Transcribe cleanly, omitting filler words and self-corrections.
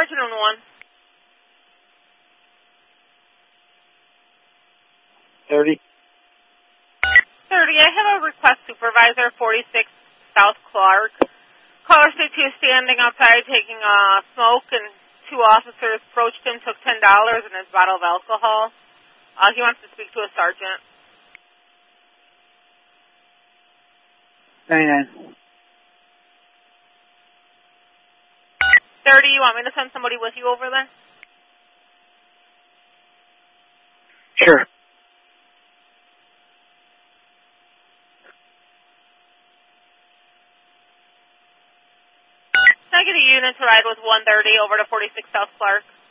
Sergeant on 1. 30. 30, I have a request supervisor, 46 South Clark. Caller said he was standing outside taking a smoke, and 2 officers approached him, took $10 and his bottle of alcohol. He wants to speak to a sergeant. 99. 30, you want me to send somebody with you over there? Sure. Can I get a unit to ride with 130 over to 46 South Clark?